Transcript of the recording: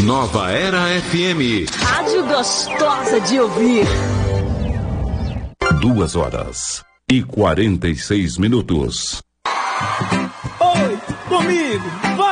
Nova Era FM. Rádio gostosa de ouvir. 2h46. Oi, comigo, vai!